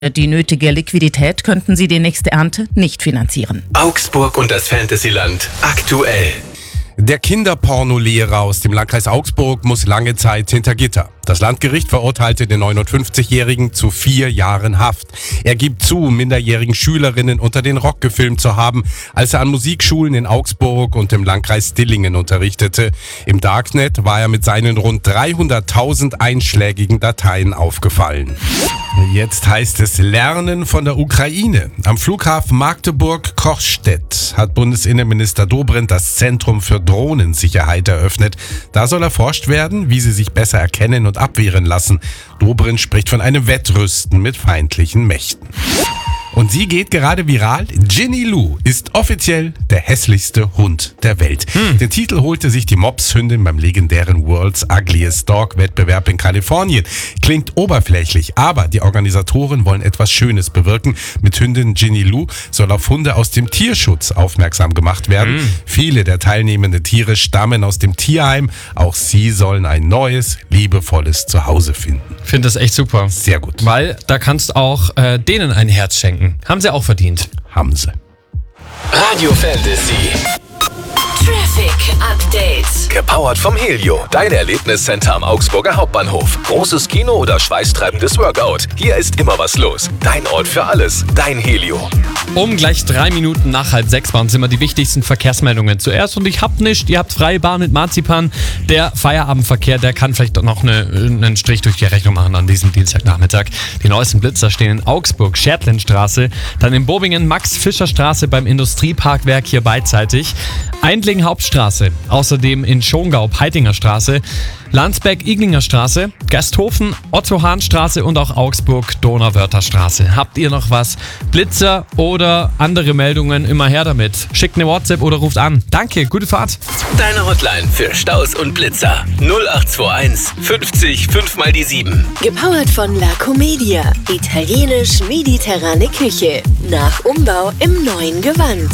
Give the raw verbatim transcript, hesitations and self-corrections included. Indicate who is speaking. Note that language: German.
Speaker 1: Die nötige Liquidität könnten sie die nächste Ernte nicht finanzieren.
Speaker 2: Augsburg und das Fantasyland aktuell.
Speaker 3: Der Kinderpornolehrer aus dem Landkreis Augsburg muss lange Zeit hinter Gitter. Das Landgericht verurteilte den neunundfünfzigjährigen zu vier Jahren Haft. Er gibt zu, minderjährigen Schülerinnen unter den Rock gefilmt zu haben, als er an Musikschulen in Augsburg und im Landkreis Dillingen unterrichtete. Im Darknet war er mit seinen rund dreihunderttausend einschlägigen Dateien aufgefallen. Jetzt heißt es Lernen von der Ukraine. Am Flughafen Magdeburg-Cochstedt hat Bundesinnenminister Dobrindt das Zentrum für Drohnensicherheit eröffnet. Da soll erforscht werden, wie sie sich besser erkennen und abwehren lassen. Dobrindt spricht von einem Wettrüsten mit feindlichen Mächten. Und sie geht gerade viral. Ginny Lou ist offiziell der hässlichste Hund der Welt. Hm. Den Titel holte sich die Mopshündin beim legendären World's Ugliest Dog Wettbewerb in Kalifornien. Klingt oberflächlich, aber die Organisatoren wollen etwas Schönes bewirken. Mit Hündin Ginny Lou soll auf Hunde aus dem Tierschutz aufmerksam gemacht werden. Hm. Viele der teilnehmenden Tiere stammen aus dem Tierheim. Auch sie sollen ein neues, liebevolles Zuhause finden.
Speaker 4: Ich finde das echt super.
Speaker 3: Sehr gut.
Speaker 4: Weil da kannst auch äh, denen ein Herz schenken. Haben sie auch verdient.
Speaker 3: Haben sie.
Speaker 2: Radio Fantasy.
Speaker 5: Traffic Update.
Speaker 2: Gepowert vom Helio. Dein Erlebniscenter am Augsburger Hauptbahnhof. Großes Kino oder schweißtreibendes Workout. Hier ist immer was los. Dein Ort für alles. Dein Helio.
Speaker 4: Um gleich drei Minuten nach halb sechs waren es immer die wichtigsten Verkehrsmeldungen zuerst. Und ich hab nicht, ihr habt freie Bahn mit Marzipan. Der Feierabendverkehr, der kann vielleicht noch eine, einen Strich durch die Rechnung machen an diesem Dienstagnachmittag. Die neuesten Blitzer stehen in Augsburg, Schertlenstraße, dann in Bobingen, Max-Fischer-Straße beim Industrieparkwerk hier beidseitig. Eindlingen Hauptstraße, außerdem in Schongau, Peitinger Straße, Landsberg, Iglinger Straße, Gasthofen, Otto-Hahn-Straße und auch Augsburg, Donauwörther Straße. Habt ihr noch was? Blitzer oder andere Meldungen? Immer her damit. Schickt eine WhatsApp oder ruft an. Danke, gute Fahrt.
Speaker 2: Deine Hotline für Staus und Blitzer. null acht zwei eins fünfzig fünf mal die sieben.
Speaker 5: Gepowert von La Comedia. Italienisch-mediterrane Küche. Nach Umbau im neuen Gewand.